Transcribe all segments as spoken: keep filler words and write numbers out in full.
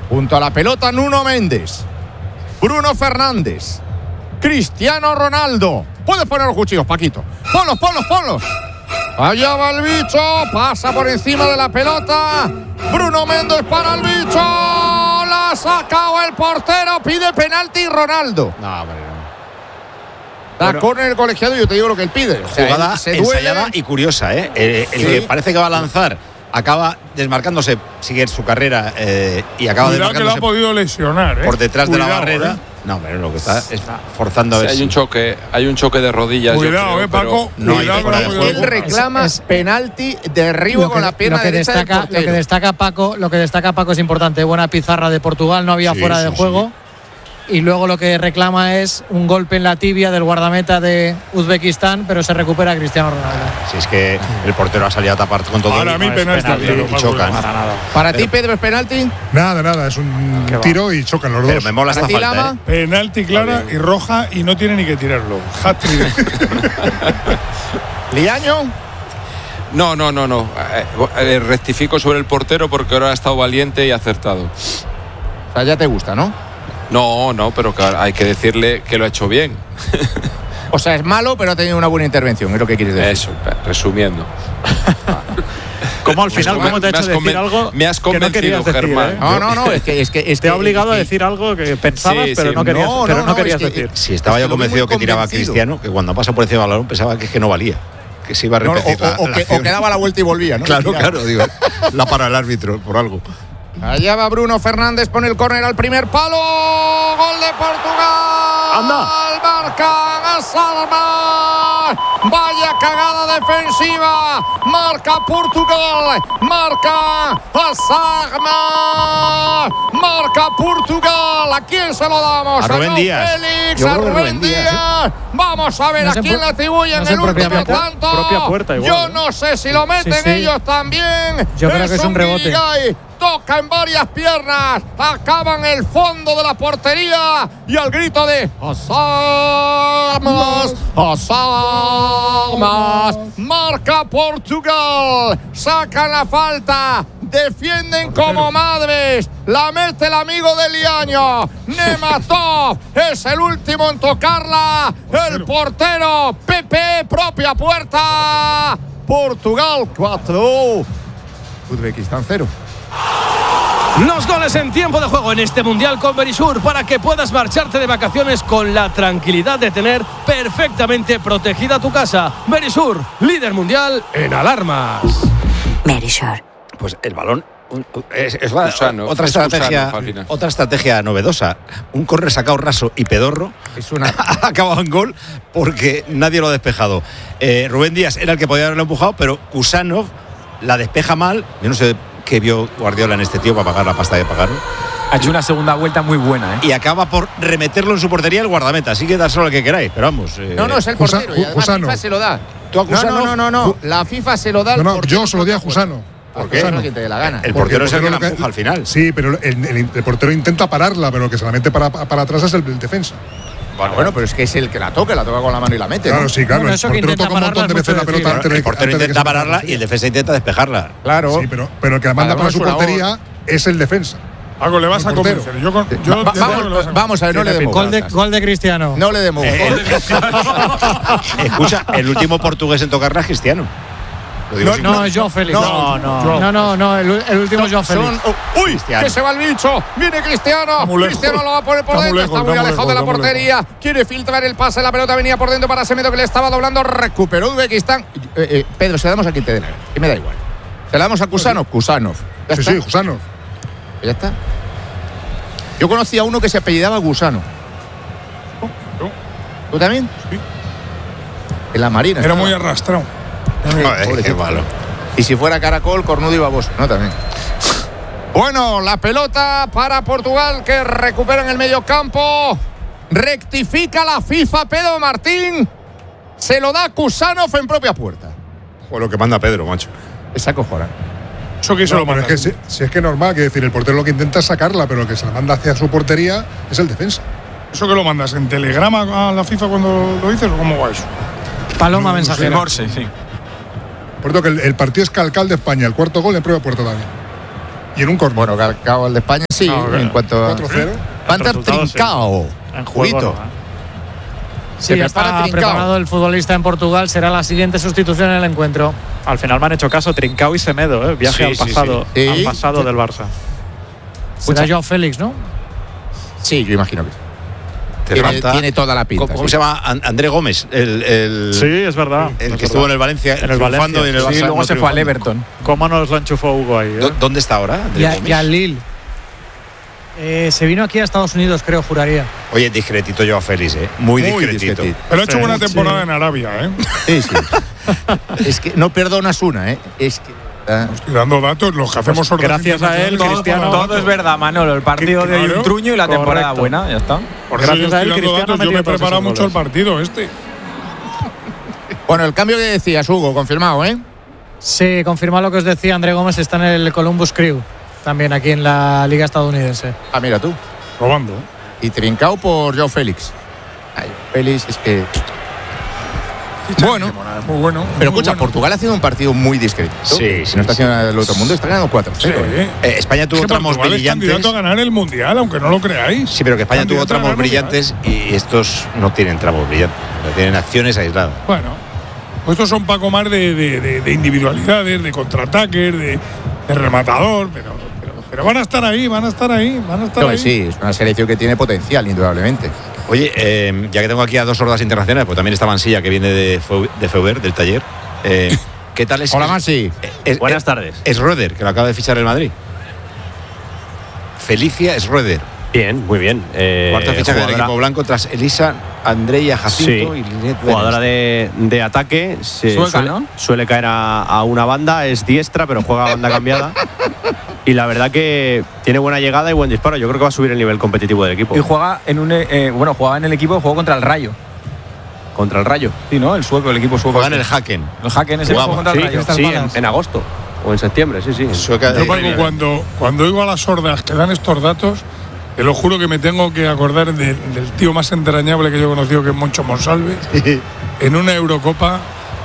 Junto a la pelota, Nuno Méndez, Bruno Fernández, Cristiano Ronaldo. Puedes poner los cuchillos, Paquito. Ponlos, ponlos, ponlos. Allá va el bicho. Pasa por encima de la pelota. Bruno Méndez para el bicho. La ha sacado el portero. Pide penalti Ronaldo. No, hombre, no. La Bueno, corner el colegiado y yo te digo lo que él pide. O sea, jugada él se duele. ensayada y curiosa, ¿eh? El, el Sí. que parece que va a lanzar acaba desmarcándose, sigue su carrera eh, y acaba Cuidado que lo desmarcándose ha podido lesionar, ¿eh? por detrás Cuidado, de la barrera. ¿eh? No, pero lo que está es forzando a ver Sí, hay si- un choque, hay un choque de rodillas. Cuidado, yo creo, eh, Paco. no hay Cuidado fuera con de la juego. Él reclama Es- es- penalti derribo Lo que- con la pierna lo que derecha del destaca, lo portero. que destaca Paco, lo que destaca Paco es importante. Buena pizarra de Portugal, no había Sí, fuera sí, de juego. Y luego lo que reclama es un golpe en la tibia del guardameta de Uzbekistán, pero se recupera Cristiano Ronaldo. Si es que el portero ha salido a tapar con todo. Para el- mí, no es penalti, penalti, pero y Paco, chocan. no. Para nada. Para ti, Pedro, ¿es penalti? Nada, nada, es un ¿Qué va? tiro y chocan los Pero dos. me mola esta ¿Para ti, falta, Lama? ¿eh? Penalti clara y roja y no tiene ni que tirarlo. Hat-trick. ¿Liaño? No, no, no, no. Eh, eh, rectifico sobre el portero porque ahora ha estado valiente y acertado. O sea, ya te gusta, ¿no? No, no, pero claro, hay que decirle que lo ha hecho bien. O sea, es malo, pero ha tenido una buena intervención, es lo que quieres decir. Eso, resumiendo. ¿Cómo al final, Me- cómo te ha me hecho has decir conven- algo me has que no querías convencido, decir, Germán. ¿eh? No, no, no, es que es que es Te que- ha obligado es a que- decir algo que pensabas, Sí, pero sí. no querías, No, pero no, no no, querías es que- decir. Si estaba Es yo que lo vi convencido muy que tiraba a convencido. Cristiano, que cuando pasa por encima del balón pensaba que es que no valía, que se iba a No, repetir o, la, o la que, acción. o que daba la vuelta y volvía, ¿no? Claro, Tiraba. claro, digo, la para el árbitro por algo. Allá va Bruno Fernández, pone el córner al primer palo. Gol de Portugal. Anda. Marca Salma. Vaya cagada defensiva. Marca Portugal. Marca Salma. Marca Portugal. ¿A quién se lo damos? A Rubén Joao Díaz. Félix, Yo a creo que Rubén Rubén Díaz, Díaz. Vamos a ver No a sé quién por- le atribuyen no sé el último propiamente. tanto. Propia puerta igual, Yo ¿eh? no sé si lo meten Sí, sí. ellos también. Yo creo que es un rebote. Guirigay. Toca en varias piernas, acaba en el fondo de la portería y al grito de Asarmas, Asarmas, marca Portugal, sacan la falta, defienden como madres, la mete el amigo de Liaño, Nematov, es el último en tocarla, el portero, Pepe, propia puerta, Portugal cuatro, Uzbekistán cero. Los goles en tiempo de juego en este Mundial con Verisur para que puedas marcharte de vacaciones con la tranquilidad de tener perfectamente protegida tu casa. Verisur, líder mundial en alarmas. Verisur. Pues el balón un- es, es la- Gusano, otra es estrategia gusano, al final. otra estrategia novedosa. Un corre sacado raso y pedorro Es una ha acabado en gol porque nadie lo ha despejado. Eh, Rubén Díaz era el que podía haberlo empujado, pero Kusanov la despeja mal. Yo no sé qué vio Guardiola en este tío para pagar la pasta de pagarlo. Ha hecho una segunda vuelta muy buena, ¿eh? Y acaba por remeterlo en su portería el guardameta. Así que dárselo al que queráis, pero vamos. eh, No, no, es el Jusa- portero. Y además Jusano. FIFA se lo da. ¿Tú a No, Jusano? no, no, no, no. La FIFA se lo da al No, no, portero. yo se lo di a Jusano. ¿Por qué? qué? Que te dé la gana. El Porque portero es el que la lo empuja al final. Sí, pero el, el- el portero intenta pararla, pero el que se la mete para, para atrás es el, el defensa. Bueno, bueno, pero es que es el que la toca, la toca con la mano y la mete. ¿no? Claro, sí, claro. Bueno, el eso que portero intenta toca un montón de pararla es veces la mucho pelota decir, antes de El portero antes de que intenta se meta pararla la y el defensa intenta despejarla. Claro. Sí, pero, pero el que la manda Cada para uno su su labor. portería es el defensa. Algo le vas a El portero. convencer. Yo, con- yo Va- ya sé que le vas vamos, a vamos a ver, no le demos Gol de, vueltas. gol de Cristiano. No le demos Eh, vueltas. Escucha, el último portugués en tocarla es Cristiano. Lo digo No, sin- No, es Joao Félix. No, no, no, no, no, el, el último es Joao Félix. Son- oh, ¡Uy! Cristiano. Que se va el bicho. Viene Cristiano. muy lejos. Cristiano lo va a poner por Está muy dentro. lejos, Está muy está muy alejado de la lejos, está muy portería. Quiere filtrar el pase. La pelota venía por dentro para Semedo que le estaba doblando. Recuperó Uzbekistán. Eh, eh, Pedro, se la damos a quien te dé la gana. Y me da igual. Se la damos a Kusanov. Kusanov. Ya Sí, está. sí, Jusano. Ya está. Yo conocí a uno que se apellidaba Gusano. Yo. ¿Tú también? Sí. En la Marina. Era estaba. muy arrastrado. Joder, qué Pobrecito. malo. Y si fuera caracol, cornudo y baboso, ¿no? También. Bueno, la pelota para Portugal que recupera en el medio campo. Rectifica la FIFA, Pedro Martín. Se lo da Kusanov en propia puerta. Joder, lo que manda Pedro, macho. Esa cojona. Eso que eso No, lo pero manda. es que si, si es que es normal, que decir, el portero lo que intenta es sacarla, pero el que se la manda hacia su portería es el defensa. ¿Eso que lo mandas en telegrama a la FIFA cuando lo dices o cómo va eso? Paloma No, no sé. mensajera. Morse, sí. Por cierto, que el, el partido es Calcal de España, el cuarto gol en propia puerta también. Y en un córner. Bueno, Calcao al de España, sí, No, en cuanto a. cuatro cero. Va a entrar resultado, sí. Trincao. En juego. Julito. ¿no? Sí, Se ya prepara está Trincao. preparado el futbolista en Portugal. Será la siguiente sustitución en el encuentro. Al final me han hecho caso Trincao y Semedo, ¿eh? Viaje Sí, al sí, pasado, sí. al Sí. pasado del Barça. Será Joao Félix, ¿no? Sí, yo imagino que sí. Te Tiene, falta- tiene toda la pinta. ¿Cómo, cómo sí. se llama? An- André Gómez, el, el, Sí, es verdad. el es que estuvo en el verdad. Valencia, En el triunfando, Valencia. y en el Sí, Barça luego no se fue al triunfando. Everton. ¿Cómo nos lo enchufó Hugo ahí? ¿eh? ¿Dó- ¿Dónde está ahora, André Y a, Gómez? y al Lille. Eh, se vino aquí a Estados Unidos, creo, juraría. Oye, discretito yo a Félix, ¿eh? Muy, Muy discretito. discretito. Pero ha hecho Sí, buena sí. temporada en Arabia, ¿eh? Sí, sí. Es que no perdonas una, ¿eh? Es que. ah, Estoy dando datos, los que hacemos Pues gracias a él, organizaciones, Cristiano- todos Todo es verdad, Manolo. El partido de Claro. Yunstruño y la temporada Correcto. buena, ya está. Por eso Gracias yo a él, estoy dando Cristiano datos, yo me metió he todos preparado esos mucho el goles. partido este. Bueno, el cambio que decías, Hugo, confirmado, ¿eh? Sí, confirma lo que os decía. André Gómez está en el Columbus Crew, también aquí en la Liga Estadounidense. Ah, mira tú. Robando. Y Trincao por Joao Félix. Ay, Félix es que. Bueno, Muy bueno. pero muy escucha, bueno. Portugal ha sido un partido muy discreto. Sí, sí, No está sí. haciendo nada del otro mundo, está ganando cuatro cero. Sí. ¿eh? Eh, España tuvo Es que tramos Portugal es brillantes. candidato a ganar el Mundial, aunque no lo creáis. Sí, pero que España tuvo Candidato a tramos ganar el brillantes y estos no tienen tramos brillantes. Tienen acciones aisladas. Bueno, pues estos son Paco Mar de, de, de, de individualidades, de contraataques, de, de rematador, pero, pero, pero van a estar ahí, van a estar ahí, van a estar Creo ahí. que sí, es una selección que tiene potencial, indudablemente. Oye, eh, ya que tengo aquí a dos sordas internacionales, pues también está Mansilla, que viene de, Feu- de Feuber, del taller. Eh, ¿Qué tal es? Hola, es- Mansi. es- Buenas es- tardes. Es Roeder, que lo acaba de fichar el Madrid. Felicia es Roeder. Bien, muy bien. Eh, Cuarto fichaje del jugadora- equipo blanco tras Elisa, Andreia Jacinto Sí, y Linet jugadora Benes. de, de ataque. Se Sueca, suele, ¿no? suele caer a, a una banda, es diestra, pero juega a banda cambiada. Y la verdad que tiene buena llegada y buen disparo. Yo creo que va a subir el nivel competitivo del equipo. Y juega en un. eh, bueno, jugaba en el equipo, jugó contra el Rayo. Contra el Rayo. Sí, ¿no? El sueco, el equipo sueco. Juega en el Haken. El Haken ese Jugaba, jugó contra el Sí, Rayo. Estas sí, en, balas. en agosto o en septiembre, sí, sí. Sueca de Yo, Paco, Premier. cuando, cuando oigo a las sordas que dan estos datos, te lo juro que me tengo que acordar de- del tío más entrañable que yo he conocido, que es Moncho Monsalve. En una Eurocopa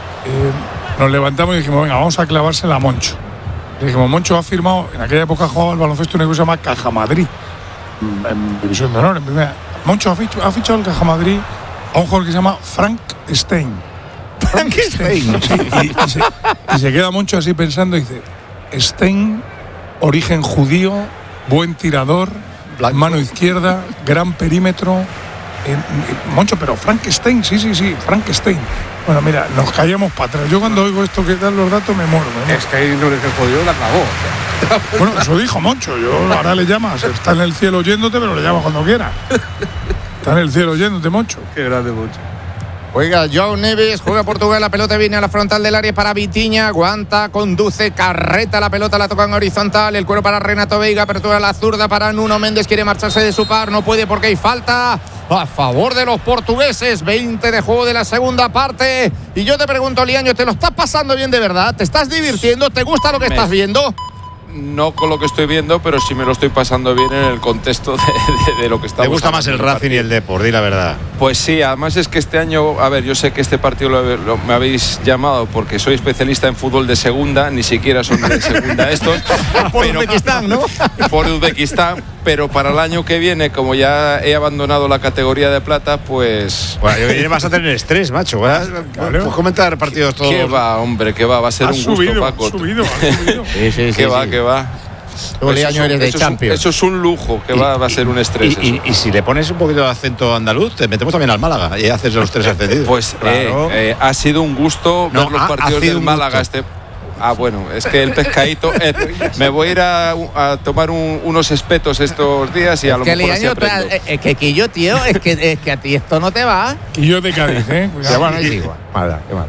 eh, nos levantamos y dijimos, venga, vamos a clavársela a Moncho. Le dijimos, Moncho ha firmado, en aquella época jugaba el baloncesto en una cosa que se llama Caja Madrid, en, en división de honor, en primera. Moncho ha fichado, ha fichado el Caja Madrid a un jugador que se llama Frank Stein. Frank Stein. Sí, y, y se, y se queda Moncho así pensando y dice, Stein, origen judío, buen tirador, Blanco. mano izquierda, gran perímetro. Eh, eh, Moncho, pero Frankenstein, sí, sí, sí, Frankenstein. Bueno, mira, nos callamos para atrás. Yo cuando oigo esto que dan los datos me muero. me muero. Es que ahí no es que jodido la clavó. Bueno, eso dijo Moncho. Yo ahora le llamas, está en el cielo oyéndote, pero le llamas cuando quiera. Está en el cielo oyéndote, Moncho. Qué grande, Moncho. Juega Joao Neves, juega Portugal, la pelota viene a la frontal del área para Vitinha, aguanta, conduce, carreta la pelota, la toca en horizontal, el cuero para Renato Veiga, apertura la zurda para Nuno Méndez, quiere marcharse de su par, no puede porque hay falta a favor de los portugueses, veinte de juego de la segunda parte, y yo te pregunto, Liaño, ¿te lo estás pasando bien de verdad? ¿Te estás divirtiendo? ¿Te gusta lo que Me- estás viendo? No con lo que estoy viendo, pero sí me lo estoy pasando bien en el contexto de, de- de lo que estamos. ¿Te gusta más el hablando. Racing y el Depor? Di la verdad. Pues sí, además es que este año, a ver, yo sé que este partido lo, lo- me habéis llamado porque soy especialista en fútbol de segunda, ni siquiera son de segunda estos. Por pero- Uzbekistán, ¿no? Por Uzbekistán, pero para el año que viene, como ya he abandonado la categoría de plata, pues. Bueno, y vas a tener estrés, macho. Vas, Claro. Pues comentar partidos todos. ¿Qué va, hombre? ¿Qué va? Va a ser Has un gusto, subido, Paco. has subido, has subido. Sí, sí, ¿Qué va, qué va? Tú, Eso Liaño, es un- eres de eso es un- Champions. Eso es un lujo, que va, va a ser un estrés. Y, y- eso. y si le pones un poquito de acento andaluz, te metemos también al Málaga y haces los tres ascendidos. Pues Claro. eh, eh, ha sido un gusto No, ver los ha- ha partidos sido del un Málaga. gusto. Este, ah, bueno, es que el pescadito. eh, me voy a ir a, a tomar un- unos espetos estos días y a lo que mejor así Liaño, aprendo. eh, eh, que Quillo, tío, es que, es que a ti esto no te va. Y yo de Cádiz, ¿eh? Ya, Cuidado. bueno, es igual. Mala, qué mal.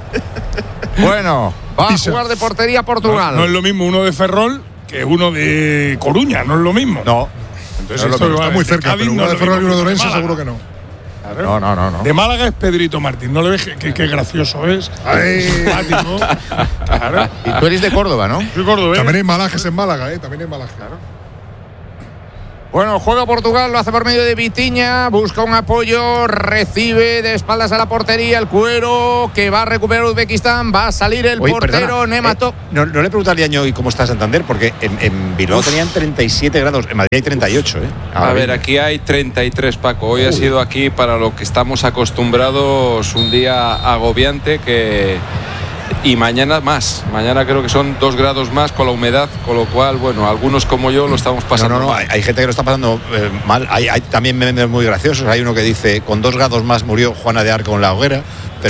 Bueno, va a Pisa. jugar de portería Portugal. No, no es lo mismo uno de Ferrol que uno de Coruña, no es lo mismo. No. Entonces No, esto no, va está de muy cerca, Cádiz, pero no uno es de lo Ferrol y mismo uno de que Orense Málaga. seguro que no. Claro. No, no, no, no. De Málaga es Pedrito Martín, ¿no le ves qué, qué gracioso es? Ay. Simpático. Claro. Y tú eres de Córdoba, ¿no? Soy cordobés. También hay malajes en Málaga, ¿eh? También hay malajes. Bueno, juega Portugal, lo hace por medio de Vitinha, busca un apoyo, recibe de espaldas a la portería el Cuero, que va a recuperar Uzbekistán, va a salir el Oye, portero perdona, Nematov. Eh, no, no le pregunto al Liaño y cómo está Santander, porque en, en Bilbao tenían treinta y siete grados, en Madrid hay treinta y ocho. ¿eh? A ver, aquí hay treinta y tres, Paco. Hoy Uy. ha sido aquí, para lo que estamos acostumbrados, un día agobiante que... Y mañana más, mañana creo que son dos grados más con la humedad, con lo cual, bueno, algunos como yo lo estamos pasando No, no, no, mal. hay, hay gente que lo está pasando eh, mal, hay, hay también memes muy graciosos, hay uno que dice, con dos grados más murió Juana de Arco en la hoguera, pero...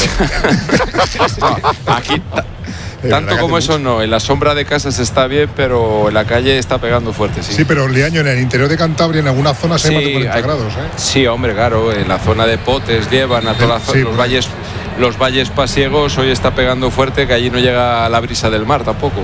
Aquí, tanto como eso no, en la sombra de casa se está bien, pero en la calle está pegando fuerte, sí. Sí, pero Liaño, en el interior de Cantabria, en algunas zonas sí, hay más de cuarenta hay, grados, ¿eh? Sí, hombre, claro, en la zona de Potes, llevan a todas sí, los pues. valles... Los valles pasiegos hoy está pegando fuerte, que allí no llega la brisa del mar tampoco.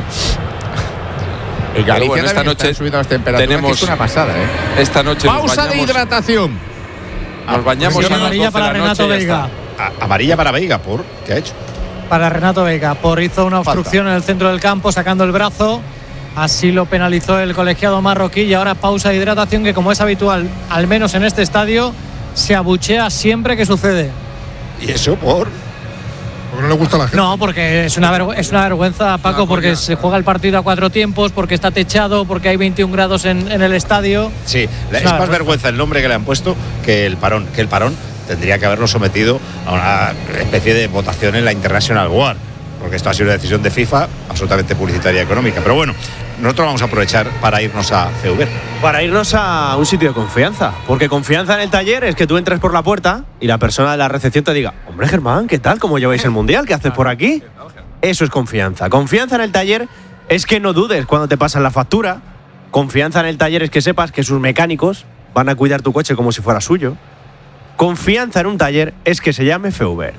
En Galicia bueno, esta noche subiendo las temperaturas, tenemos que es una pasada, ¿eh? Esta noche pausa de hidratación. Nos bañamos pues amarilla para Renato Veiga. A, amarilla para Veiga, ¿por qué ha hecho? Para Renato Veiga, por hizo una obstrucción Falta. en el centro del campo sacando el brazo. Así lo penalizó el colegiado marroquí y ahora pausa de hidratación que, como es habitual, al menos en este estadio, se abuchea siempre que sucede. ¿Y eso por? Porque no le gusta a la gente. No, porque es una, vergüenza, es una vergüenza, Paco, no, porque se juega el partido a cuatro tiempos, porque está techado, porque hay veintiún grados en, en el estadio. Sí, es, es más vergüenza. vergüenza el nombre que le han puesto que el parón. Que el parón tendría que haberlo sometido a una especie de votación en la International Board, porque esto ha sido una decisión de FIFA absolutamente publicitaria y económica. Pero bueno, nosotros vamos a aprovechar para irnos a C V. Para irnos a un sitio de confianza. Porque confianza en el taller es que tú entres por la puerta y la persona de la recepción te diga: hombre, Germán, ¿qué tal? ¿Cómo lleváis el Mundial? ¿Qué haces por aquí? Eso es confianza. Confianza en el taller es que no dudes cuando te pasan la factura. Confianza en el taller es que sepas que sus mecánicos van a cuidar tu coche como si fuera suyo. Confianza en un taller es que se llame Feuber.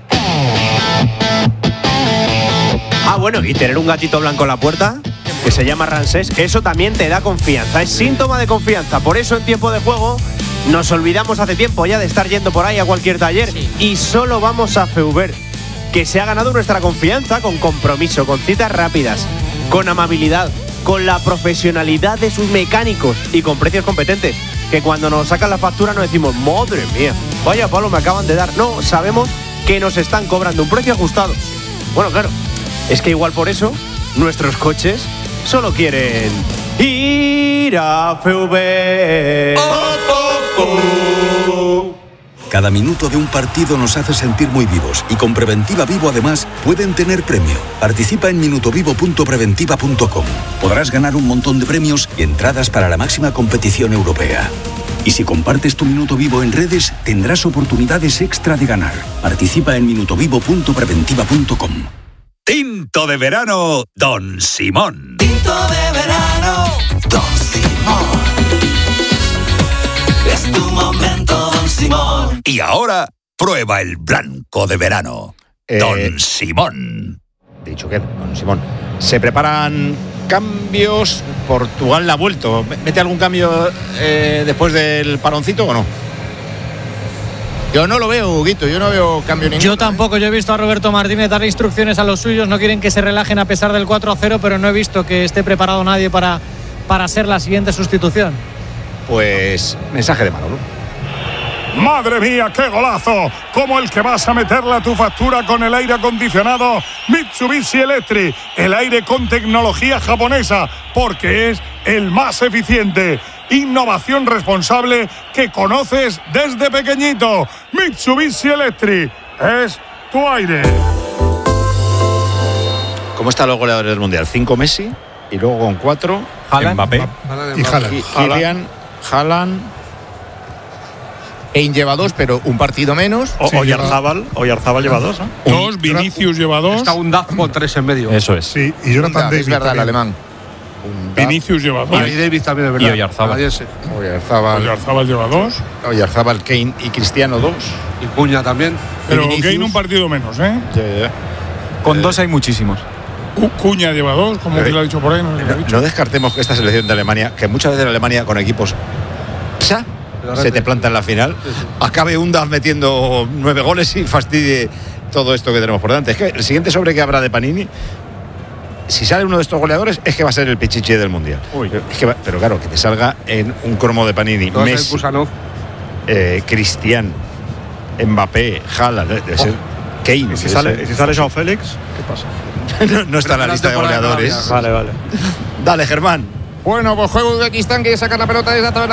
Ah, bueno, y tener un gatito blanco en la puerta que se llama Ramsés, eso también te da confianza, es síntoma de confianza. Por eso en tiempo de juego nos olvidamos hace tiempo ya de estar yendo por ahí a cualquier taller sí. y solo vamos a Feuber, que se ha ganado nuestra confianza con compromiso, con citas rápidas, con amabilidad, con la profesionalidad de sus mecánicos y con precios competentes, que cuando nos sacan la factura nos decimos: madre mía, vaya palo me acaban de dar. No, sabemos que nos están cobrando un precio ajustado. Bueno, claro, es que igual por eso nuestros coches solo quieren ir a Feuber. Oh, oh, oh. Cada minuto de un partido nos hace sentir muy vivos y con Preventiva Vivo además pueden tener premio. Participa en minutovivo punto preventiva punto com. Podrás ganar un montón de premios y entradas para la máxima competición europea. Y si compartes tu minuto vivo en redes, tendrás oportunidades extra de ganar. Participa en minutovivo punto preventiva punto com. Tinto de verano, Don Simón. Tinto de verano, Don Simón. Es tu momento, Don Simón. Y ahora, prueba el blanco de verano, eh, Don Simón. Dicho que, Don Simón. Se preparan cambios. Portugal la ha vuelto. ¿Mete algún cambio eh, después del paroncito o no? Yo no lo veo, Huguito, yo no veo cambio ninguno. Yo tampoco, yo he visto a Roberto Martínez darle instrucciones a los suyos, no quieren que se relajen a pesar del cuatro a cero, pero no he visto que esté preparado nadie para, para ser la siguiente sustitución. Pues mensaje de Manolo. ¡Madre mía, qué golazo! Como el que vas a meterle a tu factura con el aire acondicionado Mitsubishi Electric. El aire con tecnología japonesa, porque es el más eficiente. Innovación responsable que conoces desde pequeñito. Mitsubishi Electric es tu aire. ¿Cómo están los goleadores del Mundial? Cinco Messi y luego con cuatro Haaland, Mbappé y Haaland. Kylian, Haaland. Kane lleva dos, pero un partido menos. O, Sí, Oyarzábal, Oyarzábal lleva dos, ¿no? Dos, Vinicius lleva dos. Está un Daz con tres en medio. Eso es. Sí, y Jonathan Davis. Es verdad, el también. alemán. Vinicius lleva dos. Y Davis también, es verdad. Y Oyarzábal. Canadiense. Oyarzábal. Oyarzábal lleva dos. Oyarzábal, Kane y Cristiano dos. Y Cuña también. Pero Vinicius. Kane un partido menos, ¿eh? Ya, ya, ya. Con dos hay muchísimos. Cu- Cuña lleva dos, como Eh, que lo ha dicho por ahí. No, sé qué ha No, dicho. no descartemos que esta selección de Alemania, que muchas veces Alemania con equipos ¡psa! se te planta en la final, acabe Undas metiendo nueve goles y fastidie todo esto que tenemos por delante. Es que el siguiente sobre que habrá de Panini si sale uno de estos goleadores, es que va a ser el pichichi del Mundial. Es que va, pero claro, que te salga en un cromo de Panini, No, Messi, eh, Cristian, Mbappé, Haaland, debe ser Kane. ¿Y si sale, ¿y si sale Joao Félix? ¿Qué pasa? no, no está en la lista de goleadores. Vale, vale. Dale, Germán. Bueno, pues juega Uzbekistán, quiere sacar la pelota desde atrás.